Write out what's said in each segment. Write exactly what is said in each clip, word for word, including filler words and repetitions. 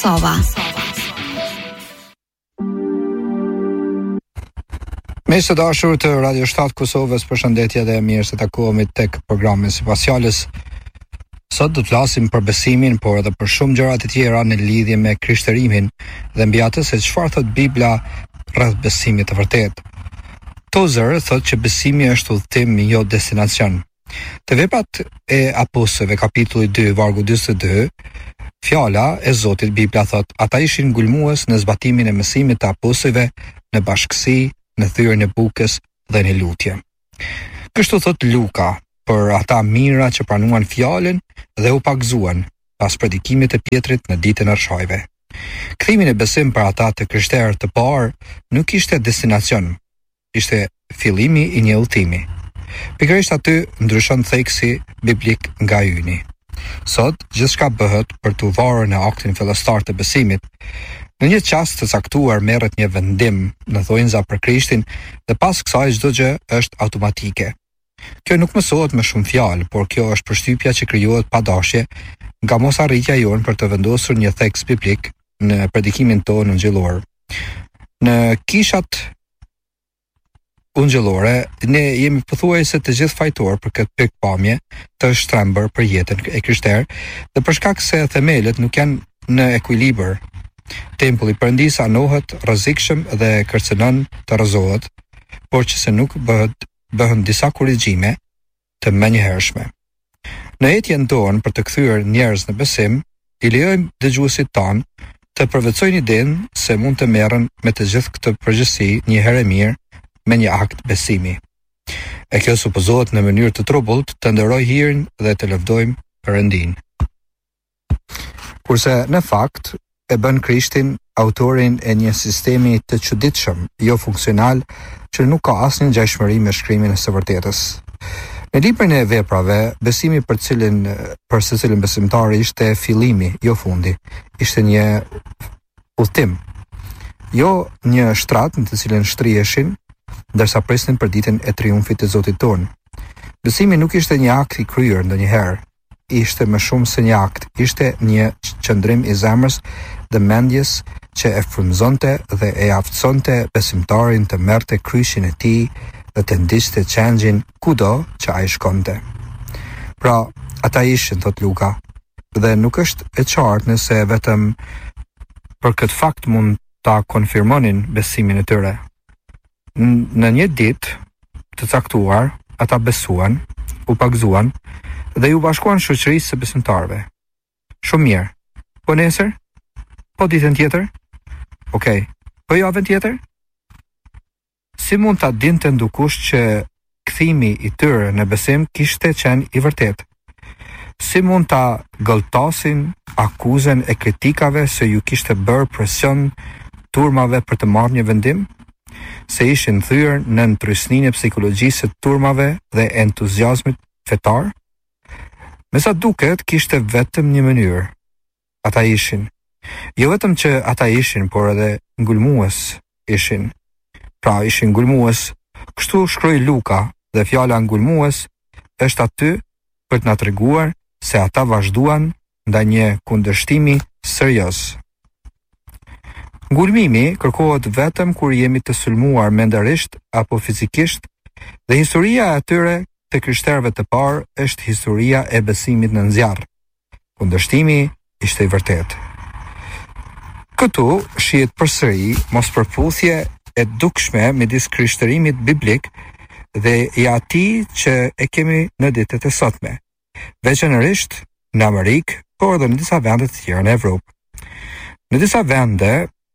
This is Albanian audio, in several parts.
Kosova. Mirë të dashur të Radio shtat Kosovës, përshëndetje dhe mirë se takohemi tek programi Sipas Fjalës. Sot do të flasim për besimin, por edhe për shumë gjëra të tjera në lidhje me krishterimin dhe mbi atë se çfarë thot Bibla rreth besimit të vërtetë. Tozer thot që besimi është udhëtim, jo destinacion. Te veprat e apostujve kapitulli dy vargu dyzet e dy, fjala e Zotit Bibla thot, ata ishin ngulmues në zbatimin e mësimit të apostujve, në bashkësi, në thyrjen e bukës dhe në lutje. Kështu thot Luka për ata mira që pranuan fjalën dhe u pagzuan pas predikimit të Pjetrit në ditën e rshajve. Kthimi në besim për ata të krishterë të parë nuk ishte destinacion, ishte fillimi i një udhëtimi. Pikërisht aty ndryshon theksi biblik nga hyjni. Sot gjithçka bëhet për të varur në aktin fillestar të besimit. Në një çast të caktuar merret një vendim në thonjza për Krishtin dhe pas kësaj çdo gjë është automatike. Kjo nuk mësohet me shumë fjalë, por kjo është përshtypja që krijohet pa dashje nga mosarritja jonë për të vendosur një theks biblik në predikimin tonë ungjillor. Në kishat ungjillore, ne jemi pothuajse të gjithë fajtor për këtë pikpamje të shtrembër për jetën e krishterë, dhe për shkak se themelët nuk janë në ekuilibër. Tempulli i Perëndis anohet, rrezikshëm dhe kërcënon të rrëzohet, por që se nuk bëhet bëhen disa korrigjime të menjëhershme. Në jetën tonë për të kthyer njerëz në besim, i lejojmë dëgjuesit tanë të përvetsojnë idenë se mund të merren me të gjithë këtë përgjithësi një herë mirë me një akt besimi. E kjo supozohet në mënyrë të trubullt të ndëroj hirin dhe të lëvdojmë Perëndin. Kurse në fakt e bën Krishtin autorin e një sistemi të çuditshëm, jo funksional, që nuk ka asnjë ngjashmëri me shkrimin e së vërtetës. Në librin e veprave, besimi për cilin për secilin besimtar ishte fillimi, jo fundi. Ishte një udhtim, jo një shtrat në të cilën shtriheshin, ndërsa prisnin për ditën e triumfit të Zotit tonë. Besimi nuk ishte një akt i kryer ndonjëherë, ishte më shumë se një akt, ishte një qëndrim i zemrës dhe mendjes që e frymëzonte dhe e aftësonte besimtarin të merrte kryshin e tij dhe të ndiqte çanxhin kudo që ai shkonte. Pra, ata ishin, thot Luka, dhe nuk është e qartë nëse vetëm për këtë fakt mund ta konfirmonin besimin e tyre. Në një ditë të caktuar, ata besuan, u pagzuan dhe ju bashkuan shoqërisë së besimtarëve. Shumë mirë. Po nesër? Po ditën tjetër? Okej. Okay. Po javën tjetër? Si mund ta dinte ndukush që kthimi i tyre në besim kishte qenë i vërtetë? Si mund ta gëlltasin akuzën e kritikave se ju kishte bërë presion turmave për të marrë një vendim? Se ishin thyer në trysninë e psikologjisë së turmave dhe entuziazmit fetar? Me sa duket, kishte vetëm një mënyrë. Ata ishin. Jo vetëm që ata ishin, por edhe ngulmues ishin. Pra, ishin ngulmues. Kështu shkroi Luka, dhe fjala ngulmues është aty për të na treguar se ata vazhduan ndaj një kundërshtimi serioz. Ngulmimi kërkohet vetëm kur jemi të sulmuar mendërisht apo fizikisht, dhe historia e atyre të krishterëve të parë është historia e besimit në zjarr. Kundërshtimi ishte i vërtetë. Këtu shihet përsëri mospërputhje e dukshme midis krishterimit biblik dhe i atij që e kemi në ditët e sotme, veçanërisht në Amerikë, por edhe në disa vende të tjera në Evropë. Në disa vende,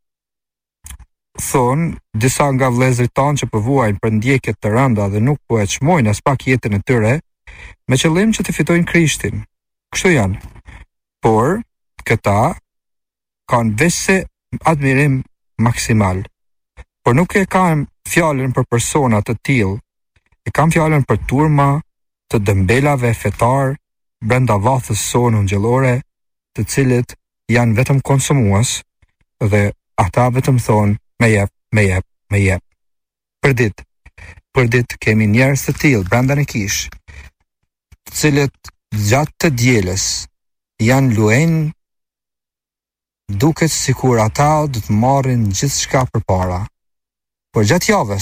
thonë disa nga vëllezërit tanë që po vuajnë për ndjekje të rënda dhe nuk po e çmojnë as pak jetën e tyre, me qëllim që të fitojnë Krishtin. Kështu janë. Por këta kanë vese admirim maksimal. Por nuk e kanë fjalën për persona të tillë, e kanë fjalën për turma të dëmbelave fetar brenda vathës sonë ungjillore, të cilët janë vetëm konsumues dhe ata vetëm thonë me jep, me jep, me jep. Për ditë, për ditë kemi njerëz të tillë brenda në kish, të cilët gjatë të dielës janë luajnë duket sikur ata do të marrin gjithçka përpara. Por gjatë javës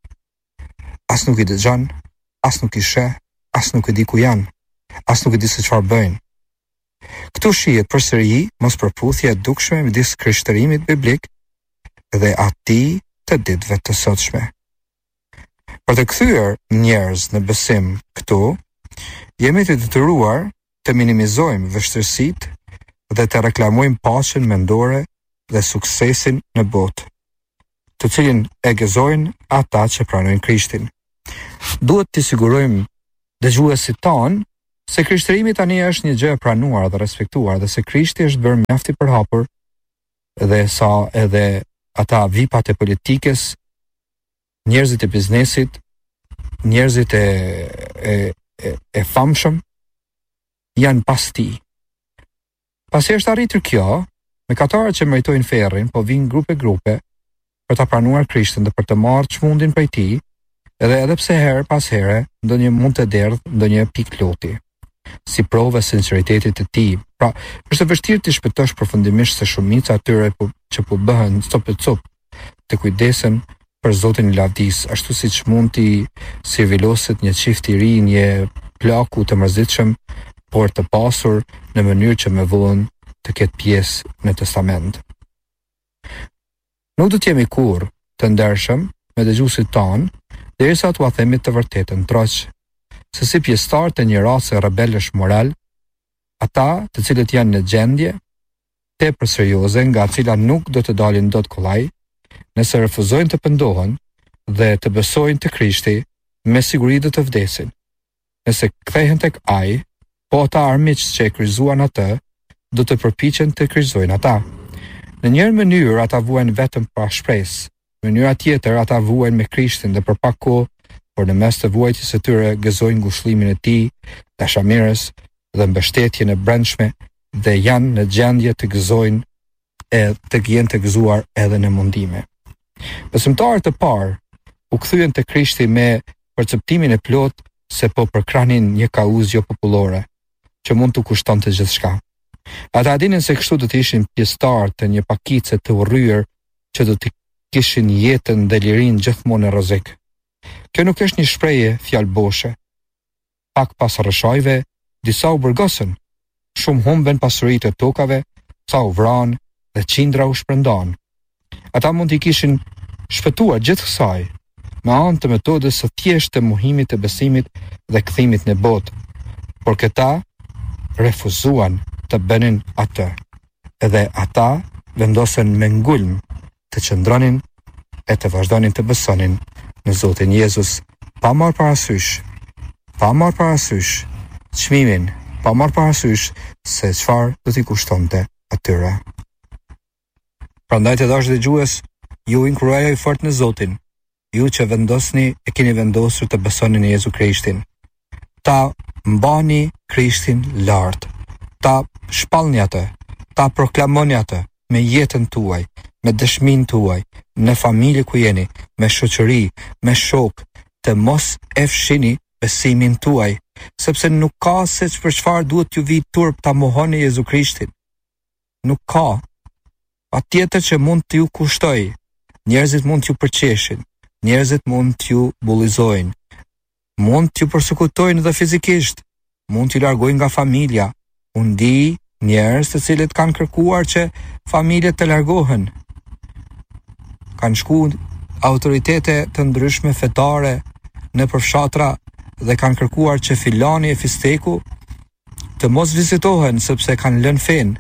as nuk i dëgjon, as nuk i sheh, as nuk e di ku janë, as nuk e di se çfarë bëjnë. Këtu shihet përsëri mos përputhje e dukshme midis krishtërimit biblik dhe atij të ditëve të sotshme. Për të kthyer njerëz në besim këtu, jemi të detyruar të minimizojmë vështirësitë dhe të reklamojmë paqen mendore dhe suksesin në botë, të cilin e gëzojnë ata që pranojnë Krishtin. Duhet të sigurojmë dëgjuesit tanë se krishtërimi tani është një gjë e pranuar dhe respektuar dhe se Krishti është bërë mjaft i përhapur dhe sa edhe ata vipat e politikës, njerëzit e biznesit, njerëzit e, e, e, e famshëm janë pas tij. Pasi është arritur kjo, mëkatarët që meritojnë ferrin po vinë grupe grupe për ta pranuar Krishtin dhe për të marrë çmundin prej tij, edhe edhe pse herë pas here ndonjë mund të derdh ndonjë pikë loti, si provë e sinqeritetit të tij. Pra, është e vështirë të shpëtosh përfundimisht se shumica atyre po, që po bëhen cop e cop të kujdesen për Zotin e lavdis, ashtu siç mund të serviloset një çift i ri, një plaku të mërzitshëm, por të pasur në mënyrë që me vonë të ketë pjesë në testament. Nuk do të jemi kurrë të ndershëm me dëgjuesit tanë, derisa t'ua themi të vërtetën, troq se si pjesëtar të një rase rebelësh moral, ata të cilët janë në gjendje tepër serioze nga cila nuk do të dalin dot kollaj, nëse refuzojnë të pendohen dhe të besojnë te Krishti, me siguri do të vdesin. Nëse kthehen tek Ai, po ata armiq që e kryqëzuan atë, do të përpiqen të kryqëzojnë ata. Në njërë mënyrë ata vuajnë vetëm pa shpresë, në mënyra tjetër ata vuajnë me Krishtin dhe për pak kohë, por në mes të vuajtjes së tyre gëzojnë ngushëllimin e tij, dashamirës dhe mbështetjen e brendshme dhe janë në gjendje të gëzojnë e të jenë të gëzuar edhe në mundime. Besimtarët e parë u kthyen te Krishti me perceptimin e plot se po përkranin një kauzë popullore që mund të kushtonte gjithçka. Ata dinin se kështu do të ishin pjesëtar të një pakice të urryer që do të kishin jetën dhe lirinë gjithmonë në rrezik. Kjo nuk është një shprehje fjalë boshe. Pak pas rreshojve, disa u burgosën, shumë humben pasuritë e tokave, ca u vranë dhe qindra u shpërndan. Ata mund t'i kishin shpëtuar gjithë kësaj me anë të metodës së thjeshtë të mohimit të besimit dhe kthimit në botë, por këta refuzuan të bënin atë, edhe ata vendosen me ngulm të qëndronin e të vazhdonin të besonin në Zotin Jezus, pa marrë parasysh, pa marrë parasysh çmimin, pa marrë parasysh se çfarë do t'i kushtonte atyre. Prandaj të dashur dëgjues, ju inkurajoj fort në Zotin, ju që vendosni e keni vendosur të besoni në Jezu Krishtin. Ta mbani Krishtin lart, ta shpallni atë, ta proklamoni atë me jetën tuaj, me dëshminë tuaj, në familje ku jeni, me shoqëri, me shok, të mos e fshini besimin tuaj, sepse nuk ka se për çfarë duhet t'ju vi turp ta mohoni Jezu Krishtin. Nuk ka. Patjetër që mund t'ju kushtoj, njerëzit mund t'ju përqeshin, njerëzit mund t'ju bullizojnë, mund t'ju përsekutojnë edhe fizikisht, mund t'ju largojnë nga familja. Unë di njerëz të cilët kanë kërkuar që familjet të largohen. Kanë shku autoritete të ndryshme fetare në përfshatra dhe kanë kërkuar që filani e fisteku të mos vizitohen sepse kanë lënë fen,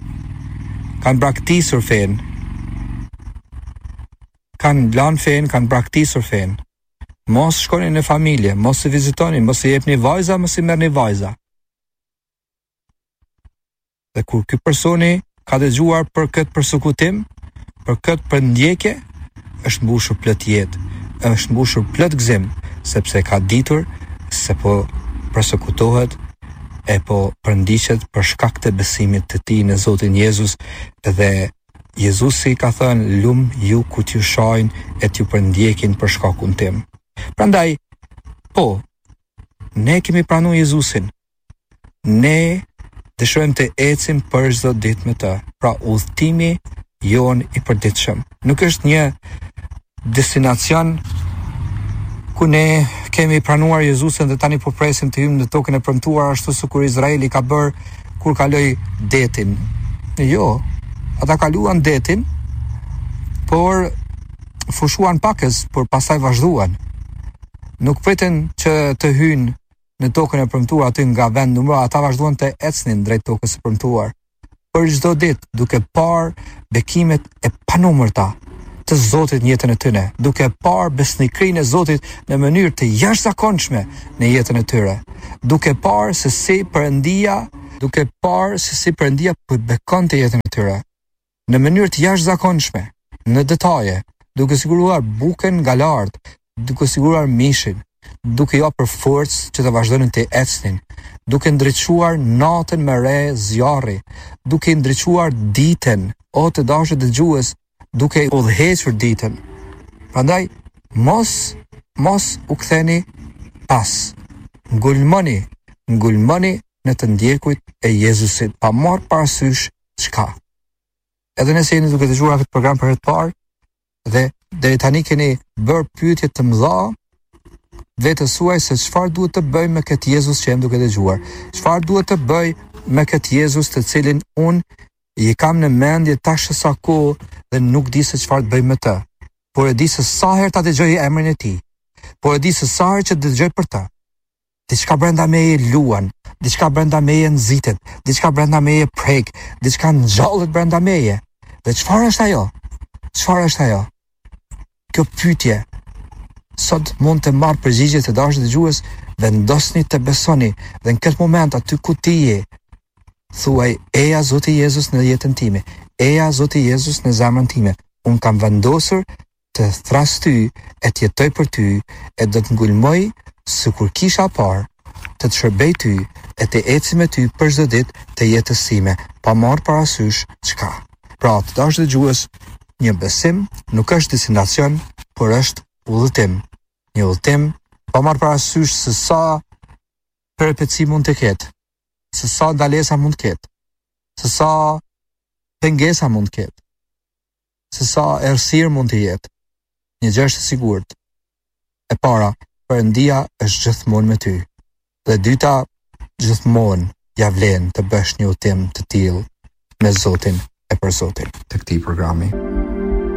kanë braktisur fen, kanë lënë fen, kanë braktisur fen. Mos shkoni në familje, mos i vizitoni, mos i jepni vajza, mos i merrni vajza. Dhe kur ky personi ka dëgjuar për këtë përsekutim, për këtë përndjekje, është mbushur plot jetë, është mbushur plot gëzim, sepse ka ditur se po përsekutohet e po përndiqet për shkak të besimit të tij në Zotin Jezus, dhe Jezusi ka thënë, lum ju ku t'ju shajnë e t'ju përndjekin për shkakun tim. Prandaj, po, ne kemi pranuar Jezusin, ne Dëshirojmë të ecim për çdo ditë me të. Pra udhëtimi jon i përditshëm. Nuk është një destinacion ku ne kemi pranuar Jezusin dhe tani po presim të hyjmë në tokën e premtuar ashtu si kur Izraeli ka bërë kur kaloi detin. Jo, ata kaluan detin, por fushuan pakës, por pastaj vazhduan. Nuk pritën që të hyjnë në tokën e premtuar aty nga vend numëro, ata vazhduan të ecnin drejt tokës së premtuar. Për çdo ditë, duke parë bekimet e panumërta të Zotit në jetën e tyre, duke parë besnikrinë e Zotit në mënyrë të jashtëzakonshme në jetën e tyre, duke parë se si Perëndia, duke parë se si Perëndia po bekonte jetën e tyre në mënyrë të jashtëzakonshme, në detaje, duke siguruar bukën nga lart, duke siguruar mishin, duke jo për forcë që të vazhdonin të ecnin, duke ndriçuar natën me re zjarri, duke ndriçuar ditën, o të dashur dëgjues, duke udhëhequr ditën. Prandaj mos mos u ktheni pas. Ngulmoni, ngulmoni në të ndjekujt e Jezusit, pa marrë parasysh çka. Edhe nëse jeni duke dëgjuar këtë program për herë të parë dhe deri tani keni bërë pyetje të mëdha vetës suaj se çfarë duhet të bëj me këtë Jezus që jam duke dëgjuar. Çfarë duhet të bëj me këtë Jezus të cilin unë i kam në mendje tash sa kohë dhe nuk di se çfarë të bëj me të. Por e di se sa herë ta dëgjoj emrin e tij. Por e di se sa herë që dëgjoj për të. Diçka brenda meje luan, diçka brenda meje nxitet, diçka brenda meje prek, diçka ngjallet brenda meje. Dhe çfarë është ajo? Çfarë është ajo? Kjo pyetje sot mund të marrë përgjigje të dashur dëgjues, vendosni të besoni dhe në këtë moment aty ku ti je, thuaj eja Zoti Jezus në jetën time, eja Zoti Jezus në zemrën time. Unë kam vendosur të thras ty, e të jetoj për ty, e do të ngulmoj sikur kisha parë, të të shërbej ty, e të eci me ty për çdo ditë të jetës time, pa marrë parasysh çka. Pra, të dashur dëgjues, një besim nuk është destinacion, por është udhëtim. Një udhëtim pa marrë parasysh se sa peripeci mund të ketë, se sa ndalesa mund të ketë, se sa pengesa mund të ketë, se sa errësirë mund të jetë. Një gjë është e sigurt. E para, Perëndia është gjithmonë me ty. Dhe dyta, gjithmonë ja vlen të bësh një udhëtim të tillë me Zotin e për Zotin të këtij programi.